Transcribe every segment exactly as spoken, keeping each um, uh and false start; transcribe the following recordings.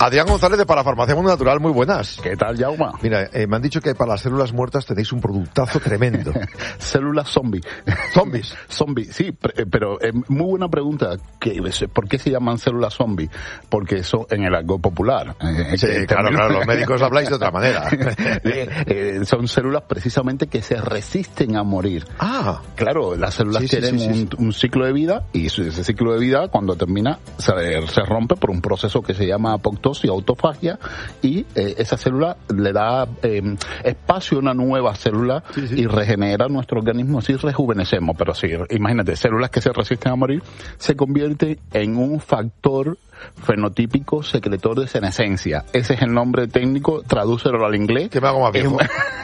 Adrián González de Parafarmacia Mundo Natural, muy buenas. ¿Qué tal, Jaume? Mira, eh, me han dicho que para las células muertas tenéis un productazo tremendo. Células zombie. ¿Zombies? Zombie, sí, pero eh, muy buena pregunta. ¿Qué, ¿Por qué se llaman células zombie? Porque eso en el argot popular. Eh, sí, eh, claro, claro, los médicos habláis de otra manera. eh, eh, son células precisamente que se resisten a morir. Ah. Claro, las células sí, sí, tienen sí, sí, un, sí. un ciclo de vida y ese ciclo de vida cuando termina se, se rompe por un proceso que se llama apoptosis, autofagia, y eh, esa célula le da eh, espacio a una nueva célula sí, sí. y regenera nuestro organismo, así rejuvenecemos. Pero sí, imagínate, células que se resisten a morir se convierten en un factor fenotípico secretor de senescencia. Ese es el nombre técnico, tradúcelo al inglés. ¿Qué me hago más viejo?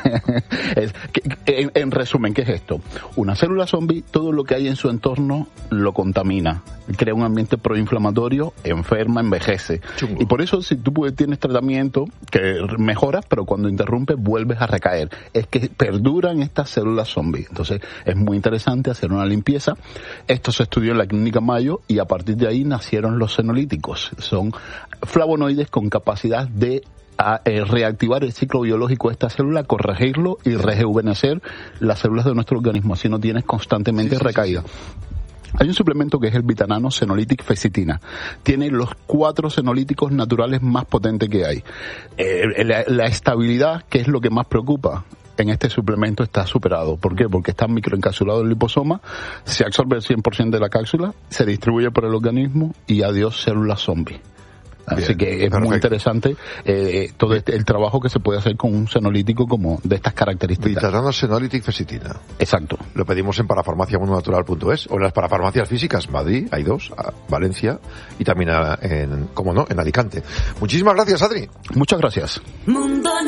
es, que, en, en resumen, ¿qué es esto? Una célula zombie, todo lo que hay en su entorno lo contamina, crea un ambiente proinflamatorio, enferma, envejece. Chungo. Y por eso si tú tienes tratamiento que mejoras, pero cuando interrumpes vuelves a recaer. Es que perduran estas células zombie. Entonces es muy interesante hacer una limpieza. Esto se estudió en la Clínica Mayo y a partir de ahí nacieron los senolíticos. Son flavonoides con capacidad de a, eh, reactivar el ciclo biológico de esta célula, corregirlo y rejuvenecer las células de nuestro organismo. Así no tienes constantemente sí, sí, recaída. Sí, sí. Hay un suplemento que es el Vitanano Senolytic Fecitina. Tiene los cuatro senolíticos naturales más potentes que hay. Eh, la, la estabilidad, que es lo que más preocupa, en este suplemento está superado. ¿Por qué? Porque está microencapsulado en el liposoma, se absorbe el cien por ciento de la cápsula, se distribuye por el organismo y adiós células zombie. Así Bien, que es perfecto. Muy interesante eh, todo este, el trabajo que se puede hacer con un senolítico como de estas características. Vitanano Senolytic Fecitina. Exacto. Lo pedimos en parafarmacia mundo natural punto es o en las parafarmacias físicas. Madrid, hay dos, Valencia y también en, como no, en Alicante. Muchísimas gracias, Adri. Muchas gracias. Mundo